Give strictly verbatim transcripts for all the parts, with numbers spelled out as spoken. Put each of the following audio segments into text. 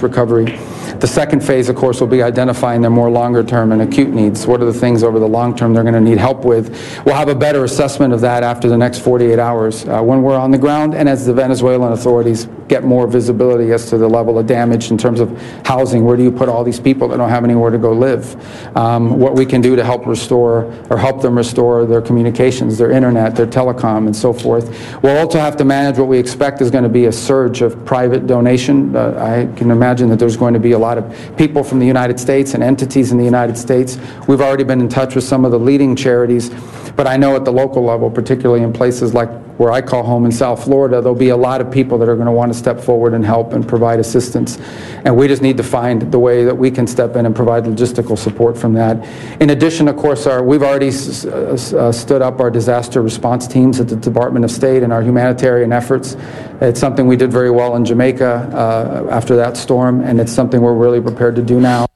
recovery. The second phase, of course, will be identifying their more longer-term and acute needs. What are the things over the long term they're going to need help with? We'll have a better assessment of that after the next forty-eight hours uh, when we're on the ground and as the Venezuelan authorities get more visibility as to the level of damage in terms of housing. Where do you put all these people that don't have anywhere to go live? Um, what we can do to help restore or help them restore their communications, their internet, their telecom, and so forth. We'll also have to manage what we expect is going to be a surge of private donation. Uh, I can imagine that there's going to be a lot of people from the United States and entities in the United States. We've already been in touch with some of the leading charities, but I know at the local level, particularly in places like where I call home in South Florida, there'll be a lot of people that are going to want to step forward and help and provide assistance. And we just need to find the way that we can step in and provide logistical support from that. In addition, of course, our, we've already s uh, stood up our disaster response teams at the Department of State and our humanitarian efforts. It's something we did very well in Jamaica uh, after that storm, and it's something we're really prepared to do now.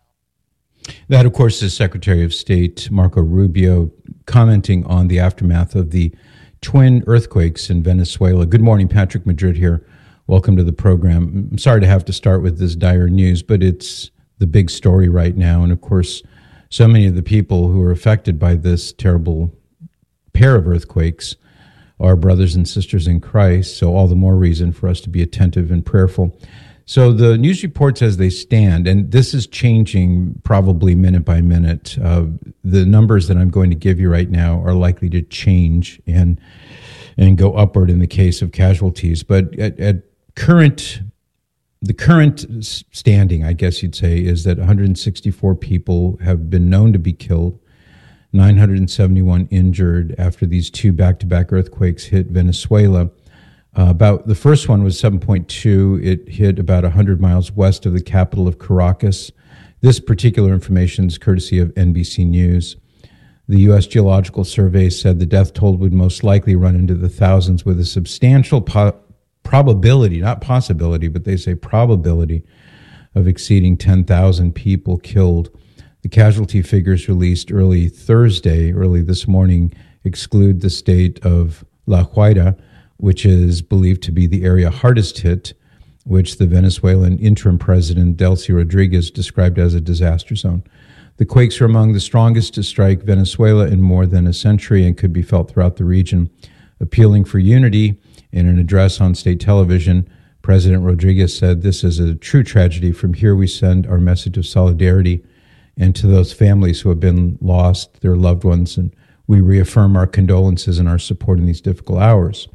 That, of course, is Secretary of State Marco Rubio commenting on the aftermath of the twin earthquakes in Venezuela. Good morning, Patrick Madrid here. Welcome to the program. I'm sorry to have to start with this dire news, but it's the big story right now. And of course, so many of the people who are affected by this terrible pair of earthquakes are brothers and sisters in Christ, so all the more reason for us to be attentive and prayerful. So the news reports as they stand, and this is changing probably minute by minute. Uh, the numbers that I'm going to give you right now are likely to change and and go upward in the case of casualties. But at, at current, the current standing, I guess you'd say, is that one hundred sixty-four people have been known to be killed, nine hundred seventy-one injured after these two back-to-back earthquakes hit Venezuela. Uh, about the first one was seven point two. It hit about one hundred miles west of the capital of Caracas. This particular information is courtesy of N B C News. The U S Geological Survey said the death toll would most likely run into the thousands with a substantial po- probability, not possibility, but they say probability of exceeding ten thousand people killed. The casualty figures released early Thursday, early this morning, exclude the state of La Guaira, which is believed to be the area hardest hit, which the Venezuelan interim president, Delcy Rodriguez, described as a disaster zone. The quakes are among the strongest to strike Venezuela in more than a century and could be felt throughout the region. Appealing for unity in an address on state television, President Rodriguez said, "This is a true tragedy. From here we send our message of solidarity and to those families who have been lost, their loved ones, and we reaffirm our condolences and our support in these difficult hours."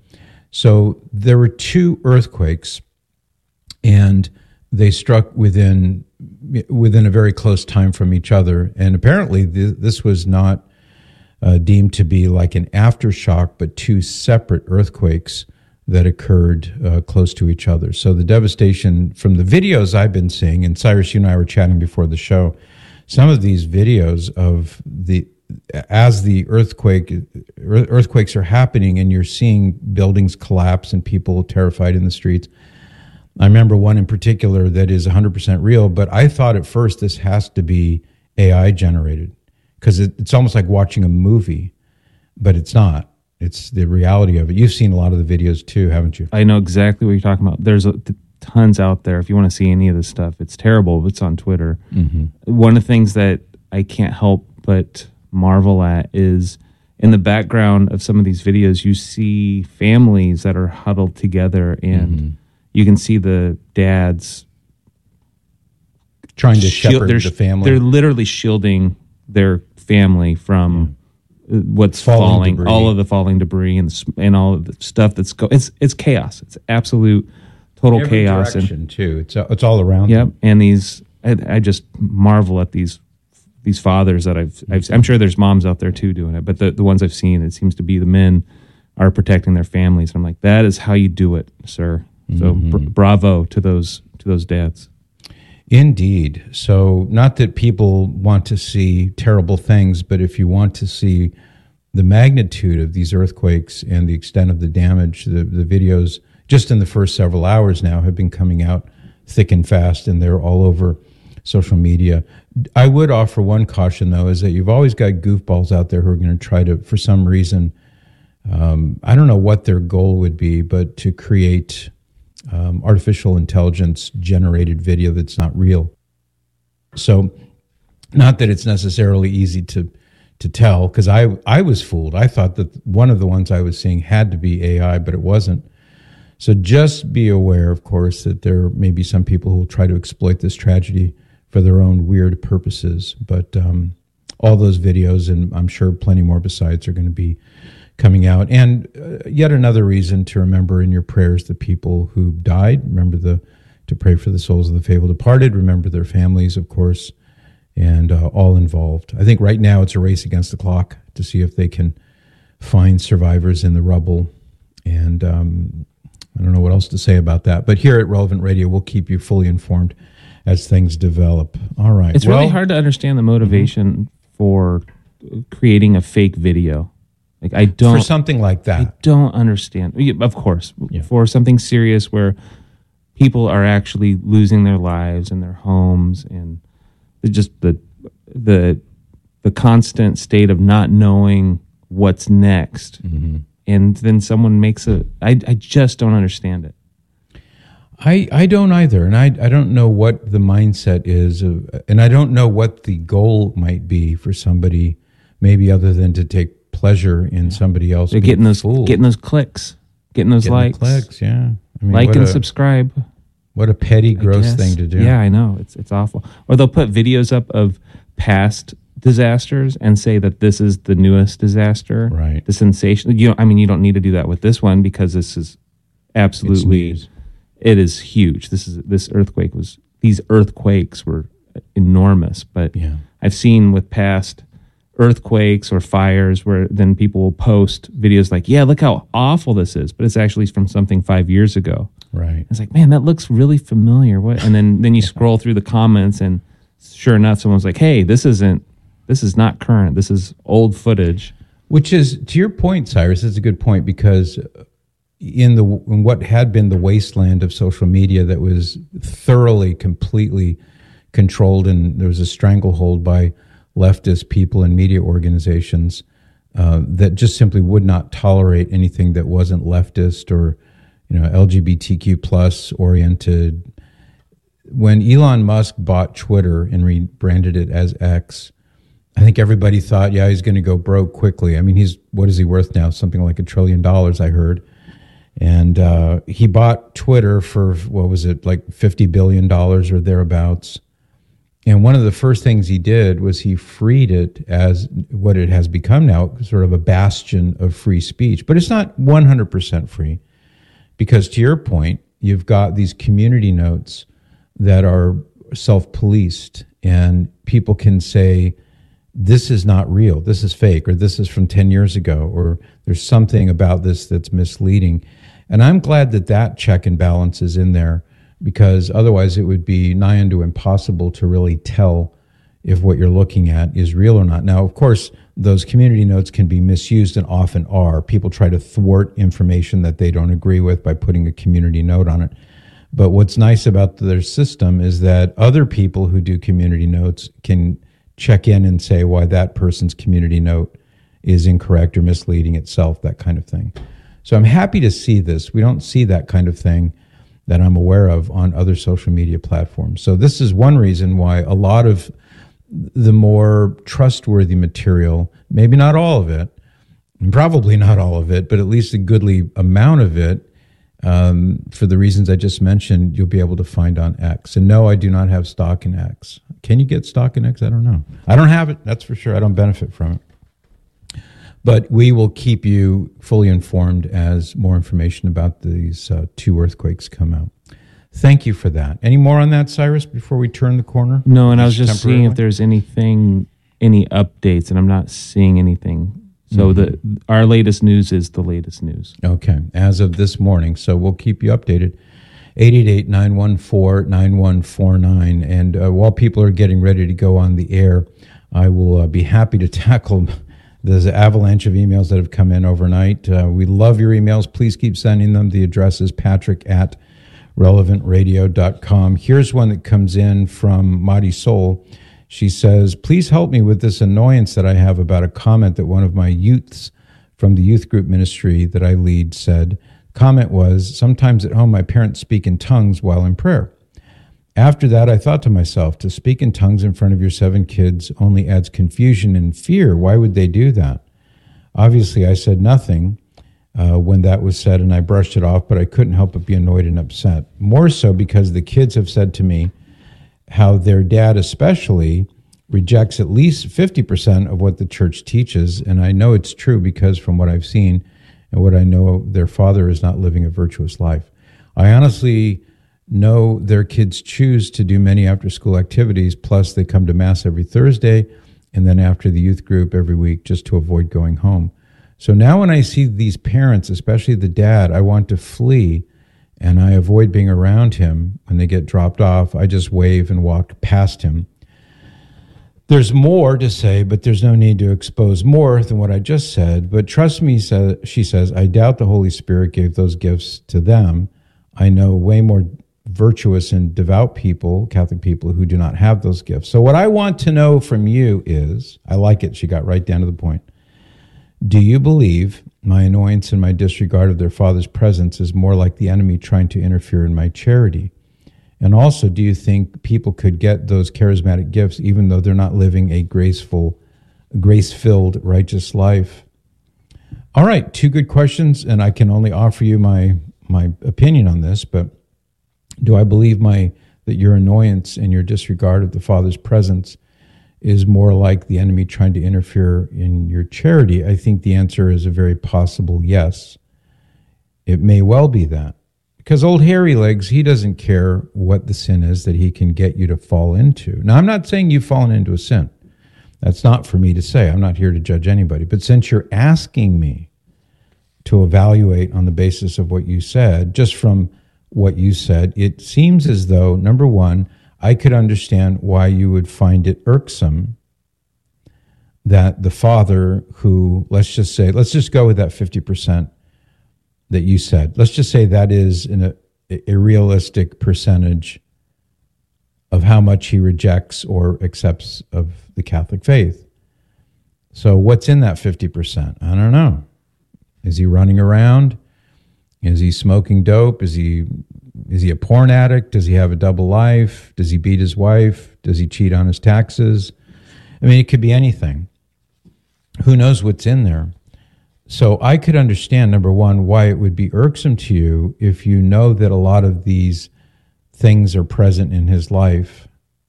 So there were two earthquakes, and they struck within within a very close time from each other. And apparently th- this was not uh, deemed to be like an aftershock, but two separate earthquakes that occurred uh, close to each other. So the devastation from the videos I've been seeing, and Cyrus, you and I were chatting before the show, some of these videos of the as the earthquake earthquakes are happening and you're seeing buildings collapse and people terrified in the streets. I remember one in particular that is one hundred percent real, but I thought at first this has to be A I generated because it, it's almost like watching a movie, but it's not. It's the reality of it. You've seen a lot of the videos too, haven't you? I know exactly what you're talking about. There's a, tons out there. If you want to see any of this stuff, it's terrible. It's on Twitter. Mm-hmm. One of the things that I can't help but marvel at is in the background of some of these videos, you see families that are huddled together, and mm-hmm. you can see the dads trying to shepherd the family. They're literally shielding their family from yeah. what's falling, falling all of the falling debris and and all of the stuff that's go. It's it's chaos. It's absolute total Every chaos. Direction and too. It's it's all around. Yep. Them. And these, I, I just marvel at these. These fathers that I've, I've, I'm sure there's moms out there too doing it, but the, the ones I've seen, it seems to be the men are protecting their families. And I'm like, that is how you do it, sir. So mm-hmm. br- bravo to those to those dads. Indeed. So not that people want to see terrible things, but if you want to see the magnitude of these earthquakes and the extent of the damage, the, the videos just in the first several hours now have been coming out thick and fast, and they're all over social media. I would offer one caution, though, is that you've always got goofballs out there who are going to try to, for some reason, um, I don't know what their goal would be, but to create um, artificial intelligence generated video that's not real. So, not that it's necessarily easy to to tell, because I I was fooled. I thought that one of the ones I was seeing had to be A I, but it wasn't. So just be aware, of course, that there may be some people who will try to exploit this tragedy for their own weird purposes. But um, all those videos, and I'm sure plenty more besides, are going to be coming out. And uh, yet another reason to remember in your prayers the people who died. Remember the to pray for the souls of the faithful departed. Remember their families, of course, and uh, all involved. I think right now it's a race against the clock to see if they can find survivors in the rubble. And um, I don't know what else to say about that. But here at Relevant Radio, we'll keep you fully informed as things develop. All right. It's well, really hard to understand the motivation mm-hmm. for creating a fake video. Like I don't for something like that. I don't understand. Of course, yeah. for something serious where people are actually losing their lives and their homes, and just the the the constant state of not knowing what's next. Mm-hmm. And then someone makes a. I I just don't understand it. I, I don't either, and I I don't know what the mindset is, of, and I don't know what the goal might be for somebody, maybe other than to take pleasure in somebody else. They're getting those fooled. getting those clicks, getting those getting likes, clicks. Yeah, I mean, like and a, subscribe. What a petty, gross thing to do. Yeah, I know it's it's awful. Or they'll put videos up of past disasters and say that this is the newest disaster. Right. The sensation. You know, I mean, you don't need to do that with this one because this is absolutely. It is huge. This is this earthquake was. These earthquakes were enormous. But yeah. I've seen with past earthquakes or fires where then people will post videos like, yeah, look how awful this is, but it's actually from something five years ago. Right. It's like, man, that looks really familiar. What? And then then you scroll through the comments, and sure enough, someone's like, hey, this isn't, this is not current. This is old footage. Which is, to your point, Cyrus, it's a good point, because in the in what had been the wasteland of social media that was thoroughly, completely controlled, and there was a stranglehold by leftist people and media organizations uh, that just simply would not tolerate anything that wasn't leftist or, you know, L G B T Q plus oriented. When Elon Musk bought Twitter and rebranded it as X, I think everybody thought, yeah, he's going to go broke quickly. I mean, he's what is he worth now? Something like a trillion dollars, I heard. And uh, he bought Twitter for, what was it, like fifty billion dollars or thereabouts. And one of the first things he did was he freed it as what it has become now, sort of a bastion of free speech. But it's not one hundred percent free, because to your point, you've got these community notes that are self-policed, and people can say, this is not real, this is fake, or this is from ten years ago, or there's something about this that's misleading. And I'm glad that that check and balance is in there, because otherwise it would be nigh unto impossible to really tell if what you're looking at is real or not. Now, of course, those community notes can be misused, and often are. People try to thwart information that they don't agree with by putting a community note on it. But what's nice about their system is that other people who do community notes can check in and say why that person's community note is incorrect or misleading itself, that kind of thing. So I'm happy to see this. We don't see that kind of thing that I'm aware of on other social media platforms. So this is one reason why a lot of the more trustworthy material, maybe not all of it, and probably not all of it, but at least a goodly amount of it, um, for the reasons I just mentioned, you'll be able to find on X. And no, I do not have stock in X. Can you get stock in X? I don't know. I don't have it, that's for sure. I don't benefit from it. But we will keep you fully informed as more information about these uh, two earthquakes come out. Thank you for that. Any more on that, Cyrus, before we turn the corner? No, and I was just seeing if there's anything, any updates, and I'm not seeing anything. So mm-hmm. the our latest news is the latest news. Okay, as of this morning. So we'll keep you updated. eight eight eight, nine one four, nine one four nine. And uh, while people are getting ready to go on the air, I will uh, be happy to tackle There's an avalanche of emails that have come in overnight. Uh, we love your emails. Please keep sending them. The address is patrick at relevant radio dot com. Here's one that comes in from Madi Soul. She says, please help me with this annoyance that I have about a comment that one of my youths from the youth group ministry that I lead said. Comment was, sometimes at home my parents speak in tongues while in prayer. After that, I thought to myself, to speak in tongues in front of your seven kids only adds confusion and fear. Why would they do that? Obviously, I said nothing uh, when that was said, and I brushed it off, but I couldn't help but be annoyed and upset. More so because the kids have said to me how their dad especially rejects at least fifty percent of what the church teaches, and I know it's true because from what I've seen and what I know, their father is not living a virtuous life. I honestly know their kids choose to do many after-school activities, plus they come to Mass every Thursday, and then after the youth group every week just to avoid going home. So now when I see these parents, especially the dad, I want to flee, and I avoid being around him. When they get dropped off, I just wave and walk past him. There's more to say, but there's no need to expose more than what I just said. But trust me, she says, I doubt the Holy Spirit gave those gifts to them. I know way more virtuous and devout people, Catholic people, who do not have those gifts. So what I want to know from you is, I like it, she got right down to the point. Do you believe my annoyance and my disregard of their father's presence is more like the enemy trying to interfere in my charity? And also, do you think people could get those charismatic gifts even though they're not living a graceful, grace-filled, righteous life? All right, two good questions, and I can only offer you my my opinion on this, but do I believe my that your annoyance and your disregard of the Father's presence is more like the enemy trying to interfere in your charity? I think the answer is a very possible yes. It may well be that. Because old hairy legs, he doesn't care what the sin is that he can get you to fall into. Now, I'm not saying you've fallen into a sin. That's not for me to say. I'm not here to judge anybody. But since you're asking me to evaluate on the basis of what you said, just from what you said, it seems as though, number one, I could understand why you would find it irksome that the father who, let's just say, let's just go with that fifty percent that you said. Let's just say that is in a, a realistic percentage of how much he rejects or accepts of the Catholic faith. So what's in that fifty percent? I don't know. Is he running around? Is he smoking dope? Is he is he a porn addict? Does he have a double life? Does he beat his wife? Does he cheat on his taxes? I mean, it could be anything. Who knows what's in there? So I could understand, number one, why it would be irksome to you if you know that a lot of these things are present in his life,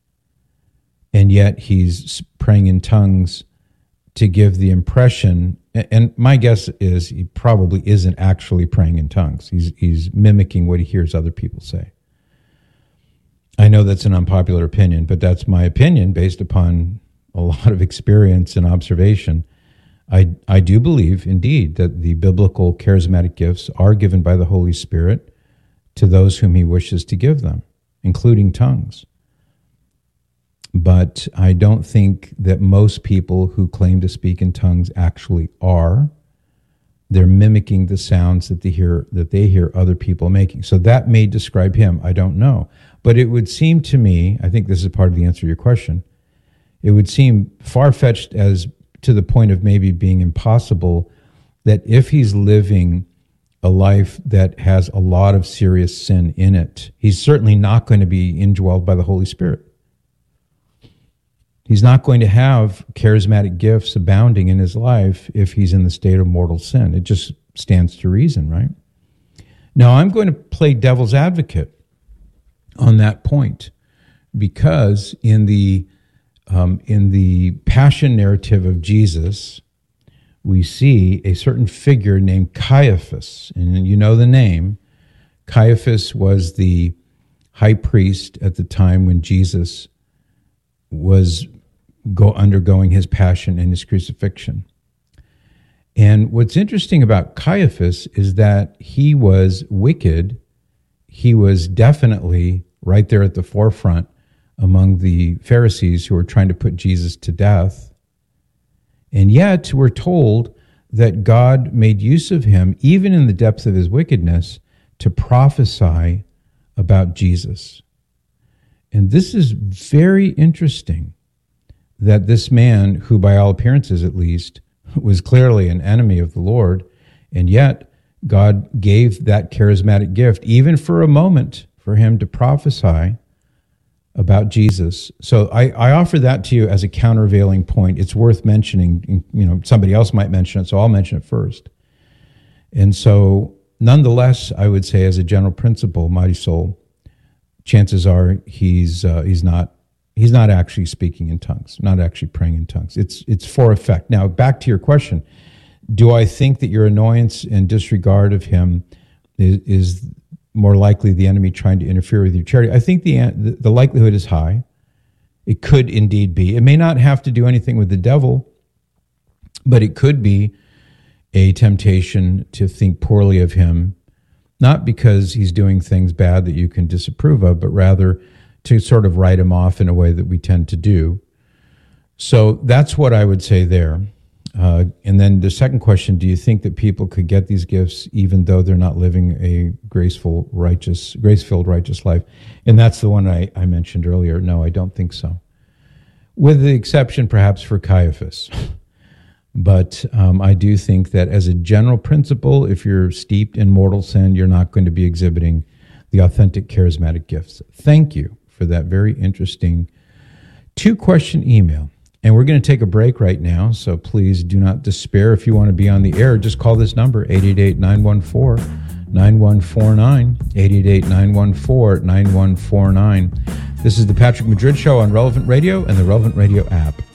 and yet he's praying in tongues to give the impression, and my guess is he probably isn't actually praying in tongues. He's, he's mimicking what he hears other people say. I know that's an unpopular opinion, but that's my opinion based upon a lot of experience and observation. I, I do believe, indeed, that the biblical charismatic gifts are given by the Holy Spirit to those whom he wishes to give them, including tongues. But I don't think that most people who claim to speak in tongues actually are. They're mimicking the sounds that they hear, that they hear other people making. So that may describe him. I don't know. But it would seem to me, I think this is part of the answer to your question, it would seem far-fetched as to the point of maybe being impossible, that if he's living a life that has a lot of serious sin in it, he's certainly not going to be indwelled by the Holy Spirit. He's not going to have charismatic gifts abounding in his life if he's in the state of mortal sin. It just stands to reason, right? Now, I'm going to play devil's advocate on that point, because in the Um, in the passion narrative of Jesus, we see a certain figure named Caiaphas, and you know the name. Caiaphas was the high priest at the time when Jesus was go undergoing his passion and his crucifixion. And what's interesting about Caiaphas is that he was wicked. He was definitely right there at the forefront among the Pharisees who were trying to put Jesus to death. And yet we're told that God made use of him, even in the depths of his wickedness, to prophesy about Jesus. And this is very interesting, that this man, who by all appearances at least, was clearly an enemy of the Lord, and yet God gave that charismatic gift, even for a moment, for him to prophesy about Jesus. So I, I offer that to you as a countervailing point. It's worth mentioning. You know, somebody else might mention it, so I'll mention it first. And so, nonetheless, I would say, as a general principle, Mighty Soul, chances are he's uh, he's not he's not actually speaking in tongues, not actually praying in tongues. It's it's for effect. Now, back to your question: do I think that your annoyance and disregard of him is, is more likely the enemy trying to interfere with your charity? I think the the likelihood is high. It could indeed be. It may not have to do anything with the devil, but it could be a temptation to think poorly of him, not because he's doing things bad that you can disapprove of, but rather to sort of write him off in a way that we tend to do. So that's what I would say there. Uh, and then the second question, do you think that people could get these gifts even though they're not living a graceful, righteous, grace-filled, righteous life? And that's the one I, I mentioned earlier. No, I don't think so. With the exception, perhaps, for Caiaphas. But um, I do think that as a general principle, if you're steeped in mortal sin, you're not going to be exhibiting the authentic charismatic gifts. Thank you for that very interesting two-question email. And we're going to take a break right now, so please do not despair. If you want to be on the air, just call this number, eight eight eight, nine one four, nine one four nine, eight eight eight, nine one four, nine one four nine. This is the Patrick Madrid Show on Relevant Radio and the Relevant Radio app.